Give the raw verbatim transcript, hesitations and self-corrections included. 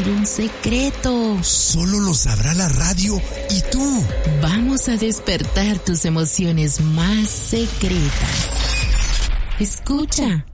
hay un secreto. Solo lo sabrá la radio y tú. Vamos a despertar tus emociones más secretas. Escucha.